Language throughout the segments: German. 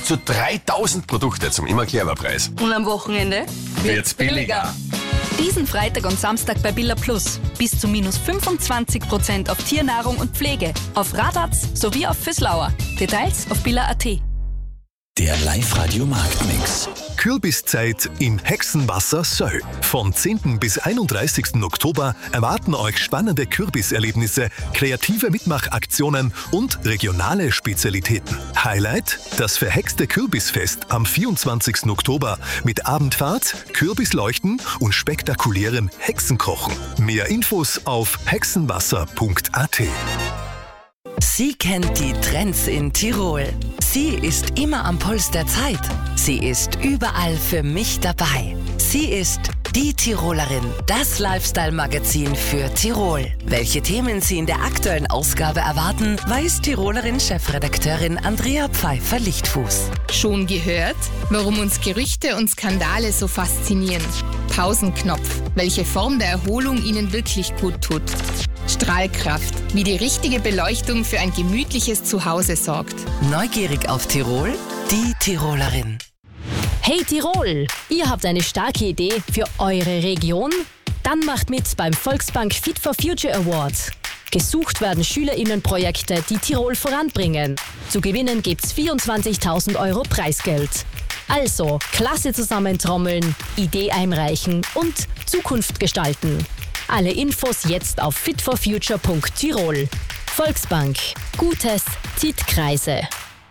Bis zu 3000 Produkte zum immer Clever-Preis. Und am Wochenende Wird's billiger. Diesen Freitag und Samstag bei Billa Plus. Bis zu minus 25% auf Tiernahrung und Pflege, auf Radatz sowie auf Füßlauer. Details auf billa.at. Der Live-Radio-Marktmix. Kürbiszeit im Hexenwasser Söll. Von 10. bis 31. Oktober erwarten euch spannende Kürbiserlebnisse, kreative Mitmachaktionen und regionale Spezialitäten. Highlight: das verhexte Kürbisfest am 24. Oktober mit Abendfahrt, Kürbisleuchten und spektakulärem Hexenkochen. Mehr Infos auf hexenwasser.at. Sie kennt die Trends in Tirol. Sie ist immer am Puls der Zeit. Sie ist überall für mich dabei. Sie ist die Tirolerin, das Lifestyle-Magazin für Tirol. Welche Themen Sie in der aktuellen Ausgabe erwarten, weiß Tirolerin-Chefredakteurin Andrea Pfeiffer-Lichtfuß. Schon gehört, warum uns Gerüchte und Skandale so faszinieren? Pausenknopf, welche Form der Erholung Ihnen wirklich gut tut. Strahlkraft, wie die richtige Beleuchtung für ein gemütliches Zuhause sorgt. Neugierig auf Tirol? Die Tirolerin. Hey Tirol, ihr habt eine starke Idee für eure Region? Dann macht mit beim Volksbank Fit for Future Award. Gesucht werden SchülerInnenprojekte, die Tirol voranbringen. Zu gewinnen gibt's 24.000 € Preisgeld. Also, Klasse zusammentrommeln, Idee einreichen und Zukunft gestalten. Alle Infos jetzt auf fitforfuture.tirol. Volksbank. Gutes zieht Kreise.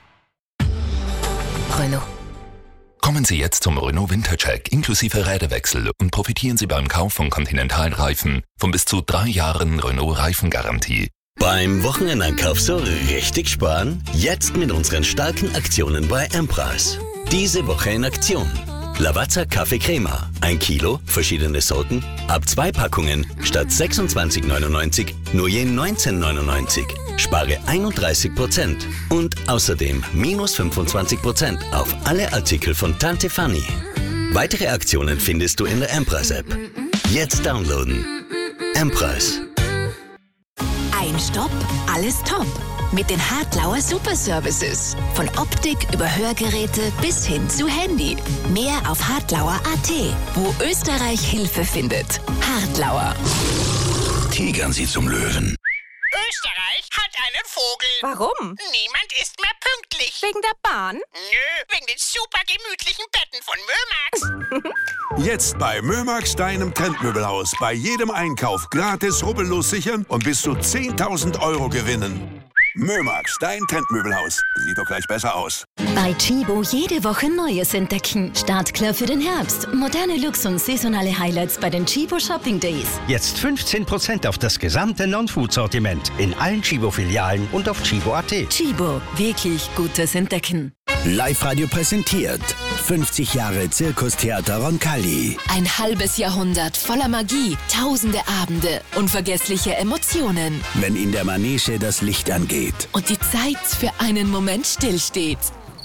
Renault. Kommen Sie jetzt zum Renault Wintercheck inklusive Räderwechsel und profitieren Sie beim Kauf von Continental-Reifen von bis zu 3 Jahren Renault-Reifengarantie. Beim Wochenendeinkauf so richtig sparen? Jetzt mit unseren starken Aktionen bei Empress. Diese Woche in Aktion. Lavazza Kaffee Crema, 1 Kilo, verschiedene Sorten, ab 2 Packungen statt 26,99 nur je 19,99. Spare 31% und außerdem minus 25% auf alle Artikel von Tante Fanny. Weitere Aktionen findest du in der Empress-App. Jetzt downloaden. Empress. Ein Stopp, alles top. Mit den Hartlauer Superservices. Von Optik über Hörgeräte bis hin zu Handy. Mehr auf hartlauer.at, wo Österreich Hilfe findet. Hartlauer. Tigern Sie zum Löwen. Österreich hat einen Vogel. Warum? Niemand ist mehr pünktlich. Wegen der Bahn? Nö, wegen den super gemütlichen Betten von Mömax. Jetzt bei Mömax, deinem Trendmöbelhaus. Bei jedem Einkauf gratis rubbellos sichern und bis zu 10.000 € gewinnen. Mömax, dein Trendmöbelhaus. Sieht doch gleich besser aus. Bei Chibo jede Woche Neues entdecken. Startklar für den Herbst. Moderne Looks und saisonale Highlights bei den Chibo Shopping Days. Jetzt 15% auf das gesamte Non-Food-Sortiment in allen Chibo-Filialen und auf chibo.at. Chibo, wirklich gutes Entdecken. Live-Radio präsentiert 50 Jahre Zirkustheater Roncalli. Ein halbes Jahrhundert voller Magie, tausende Abende, unvergessliche Emotionen. Wenn in der Manege das Licht angeht. Und die Zeit für einen Moment stillsteht.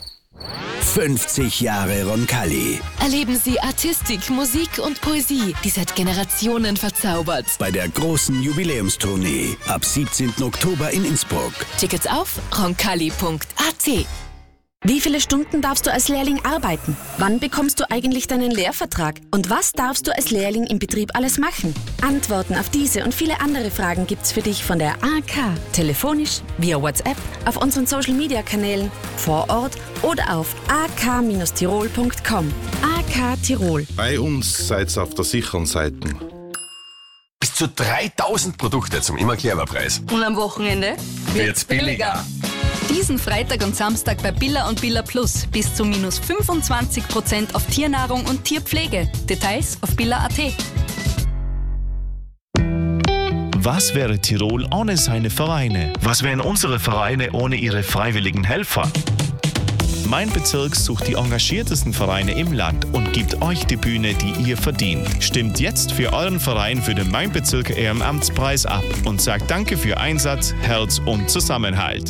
50 Jahre Roncalli. Erleben Sie Artistik, Musik und Poesie, die seit Generationen verzaubert. Bei der großen Jubiläumstournee ab 17. Oktober in Innsbruck. Tickets auf roncalli.at. Wie viele Stunden darfst du als Lehrling arbeiten? Wann bekommst du eigentlich deinen Lehrvertrag? Und was darfst du als Lehrling im Betrieb alles machen? Antworten auf diese und viele andere Fragen gibt's für dich von der AK. Telefonisch, via WhatsApp, auf unseren Social-Media-Kanälen, vor Ort oder auf ak-tirol.com. AK Tirol. Bei uns seid ihr auf der sicheren Seite. Bis zu 3000 Produkte zum immer Clever-Preis. Und am Wochenende wird's billiger. Diesen Freitag und Samstag bei Billa und Billa Plus. Bis zu minus 25% auf Tiernahrung und Tierpflege. Details auf billa.at. Was wäre Tirol ohne seine Vereine? Was wären unsere Vereine ohne ihre freiwilligen Helfer? Mein Bezirk sucht die engagiertesten Vereine im Land und gibt euch die Bühne, die ihr verdient. Stimmt jetzt für euren Verein für den Mein Bezirk Ehrenamtspreis ab und sagt Danke für Einsatz, Herz und Zusammenhalt.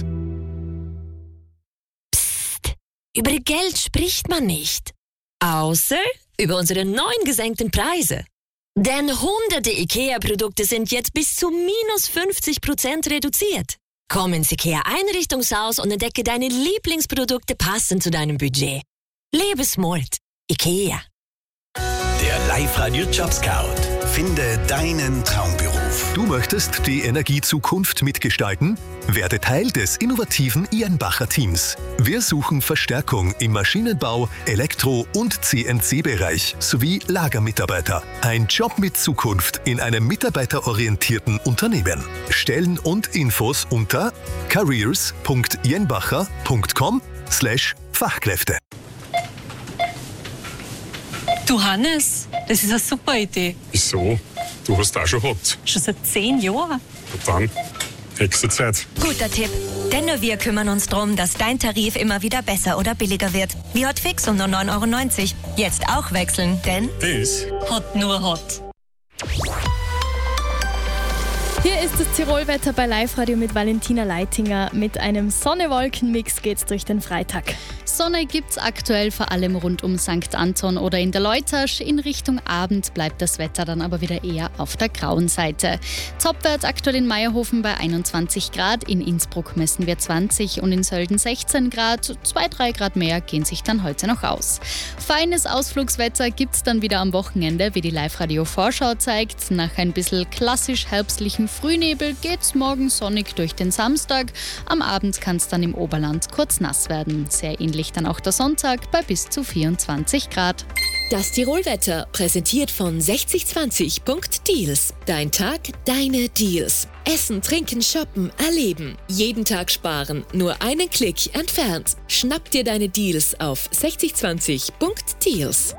Über Geld spricht man nicht. Außer über unsere neuen gesenkten Preise. Denn hunderte IKEA-Produkte sind jetzt bis zu minus 50% reduziert. Komm ins IKEA Einrichtungshaus und entdecke deine Lieblingsprodukte passend zu deinem Budget. Lebe smart. IKEA. Der Live-Radio Job Scout. Finde deinen Traumberuf. Du möchtest die Energiezukunft mitgestalten? Werde Teil des innovativen Jenbacher-Teams. Wir suchen Verstärkung im Maschinenbau, Elektro- und CNC-Bereich sowie Lagermitarbeiter. Ein Job mit Zukunft in einem mitarbeiterorientierten Unternehmen. Stellen und Infos unter careers.jenbacher.com/Fachkräfte. Du Hannes, das ist eine super Idee. Wieso? Du hast auch schon gehabt. Schon seit 10 Jahren. Und dann, Hexenzeit. Guter Tipp. Denn nur wir kümmern uns darum, dass dein Tarif immer wieder besser oder billiger wird. Wie Hotfix um nur 9,90 €. Jetzt auch wechseln, denn das Hot nur Hot. Hier ist das Tirolwetter bei Live-Radio mit Valentina Leitinger. Mit einem Sonne-Wolken-Mix geht's durch den Freitag. Sonne gibt's aktuell vor allem rund um St. Anton oder in der Leutasch. In Richtung Abend bleibt das Wetter dann aber wieder eher auf der grauen Seite. Topwert aktuell in Meierhofen bei 21 Grad, in Innsbruck messen wir 20 und in Sölden 16 Grad. 2-3 Grad mehr gehen sich dann heute noch aus. Feines Ausflugswetter gibt's dann wieder am Wochenende, wie die Live-Radio-Vorschau zeigt. Nach ein bisschen klassisch herbstlichen Frühnebel geht's morgen sonnig durch den Samstag. Am Abend kann's dann im Oberland kurz nass werden. Sehr ähnlich dann auch der Sonntag bei bis zu 24 Grad. Das Tirolwetter, präsentiert von 6020.deals. Dein Tag, deine Deals. Essen, trinken, shoppen, erleben. Jeden Tag sparen. Nur einen Klick entfernt. Schnapp dir deine Deals auf 6020.deals.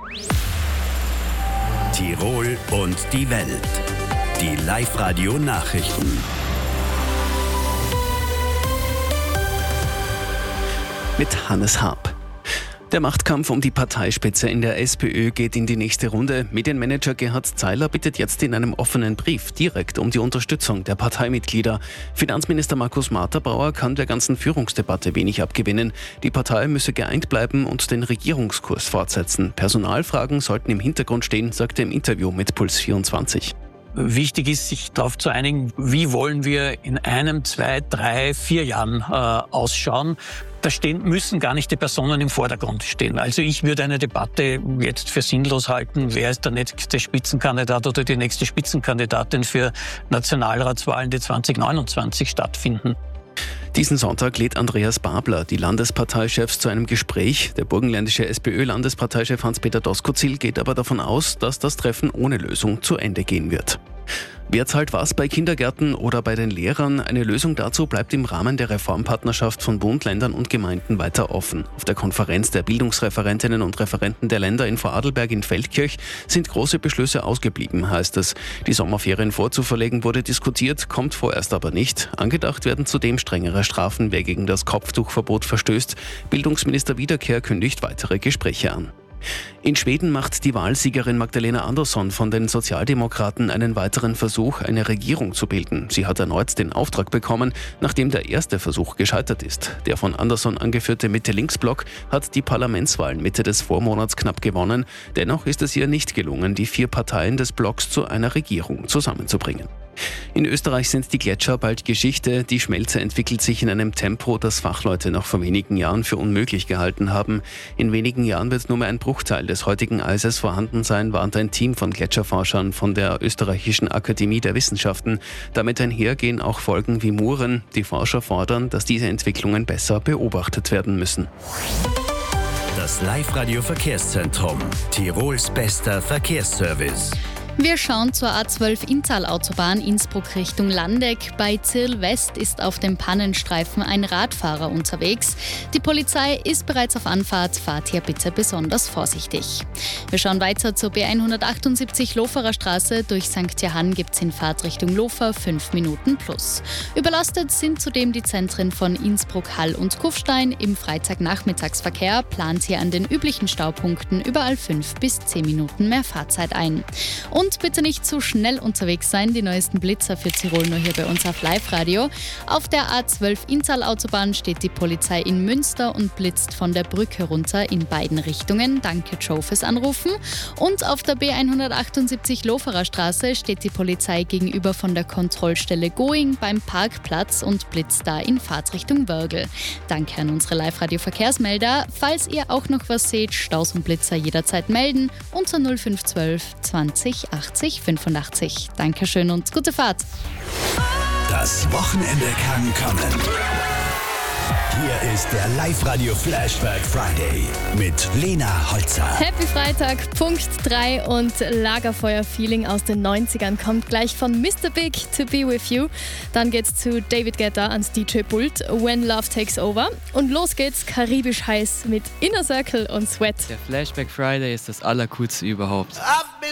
Tirol und die Welt. Die Live-Radio-Nachrichten. Mit Hannes Haab. Der Machtkampf um die Parteispitze in der SPÖ geht in die nächste Runde. Medienmanager Gerhard Zeiler bittet jetzt in einem offenen Brief direkt um die Unterstützung der Parteimitglieder. Finanzminister Markus Marterbrauer kann der ganzen Führungsdebatte wenig abgewinnen. Die Partei müsse geeint bleiben und den Regierungskurs fortsetzen. Personalfragen sollten im Hintergrund stehen, sagte er im Interview mit Puls 24. Wichtig ist, sich darauf zu einigen, wie wollen wir in 1, 2, 3, 4 Jahren ausschauen. Da müssen gar nicht die Personen im Vordergrund stehen. Also ich würde eine Debatte jetzt für sinnlos halten, wer ist der nächste Spitzenkandidat oder die nächste Spitzenkandidatin für Nationalratswahlen, die 2029 stattfinden. Diesen Sonntag lädt Andreas Babler die Landesparteichefs zu einem Gespräch. Der burgenländische SPÖ-Landesparteichef Hans-Peter Doskozil geht aber davon aus, dass das Treffen ohne Lösung zu Ende gehen wird. Wer zahlt was bei Kindergärten oder bei den Lehrern? Eine Lösung dazu bleibt im Rahmen der Reformpartnerschaft von Bund, Ländern und Gemeinden weiter offen. Auf der Konferenz der Bildungsreferentinnen und Referenten der Länder in Vorarlberg in Feldkirch sind große Beschlüsse ausgeblieben, heißt es. Die Sommerferien vorzuverlegen wurde diskutiert, kommt vorerst aber nicht. Angedacht werden zudem strengere Strafen, wer gegen das Kopftuchverbot verstößt. Bildungsminister Wiederkehr kündigt weitere Gespräche an. In Schweden macht die Wahlsiegerin Magdalena Andersson von den Sozialdemokraten einen weiteren Versuch, eine Regierung zu bilden. Sie hat erneut den Auftrag bekommen, nachdem der erste Versuch gescheitert ist. Der von Andersson angeführte Mitte-Links-Block hat die Parlamentswahlen Mitte des Vormonats knapp gewonnen. Dennoch ist es ihr nicht gelungen, die 4 Parteien des Blocks zu einer Regierung zusammenzubringen. In Österreich sind die Gletscher bald Geschichte. Die Schmelze entwickelt sich in einem Tempo, das Fachleute noch vor wenigen Jahren für unmöglich gehalten haben. In wenigen Jahren wird nur mehr ein Bruchteil des heutigen Eises vorhanden sein, warnt ein Team von Gletscherforschern von der Österreichischen Akademie der Wissenschaften. Damit einhergehen auch Folgen wie Muren. Die Forscher fordern, dass diese Entwicklungen besser beobachtet werden müssen. Das Live-Radio Verkehrszentrum. Tirols bester Verkehrsservice. Wir schauen zur A12 Inntal-Autobahn Innsbruck Richtung Landeck. Bei Zirl West ist auf dem Pannenstreifen ein Radfahrer unterwegs. Die Polizei ist bereits auf Anfahrt. Fahrt hier bitte besonders vorsichtig. Wir schauen weiter zur B178 Loferer Straße. Durch St. Johann gibt es in Fahrtrichtung Lofer 5 Minuten plus. Überlastet sind zudem die Zentren von Innsbruck, Hall und Kufstein. Im Freitagnachmittagsverkehr plant hier an den üblichen Staupunkten überall 5 bis 10 Minuten mehr Fahrzeit ein. Und Und bitte nicht zu schnell unterwegs sein. Die neuesten Blitzer für Tirol nur hier bei uns auf Live-Radio. Auf der A12 Inntal-Autobahn steht die Polizei in Münster und blitzt von der Brücke runter in beiden Richtungen. Danke Joe fürs Anrufen. Und auf der B178 Loferer Straße steht die Polizei gegenüber von der Kontrollstelle Going beim Parkplatz und blitzt da in Fahrtrichtung Wörgl. Danke an unsere Live-Radio-Verkehrsmelder. Falls ihr auch noch was seht, Staus und Blitzer jederzeit melden unter 0512 20 80 85. Dankeschön und gute Fahrt. Das Wochenende kann kommen. Hier ist der Live-Radio Flashback Friday mit Lena Holzer. Happy Freitag, Punkt 3 und Lagerfeuer-Feeling aus den 90ern kommt gleich von Mr. Big, To Be With You. Dann geht's zu David Guetta ans DJ-Pult, When Love Takes Over. Und los geht's, karibisch heiß mit Inner Circle und Sweat. Der Flashback Friday ist das Allercoolste überhaupt.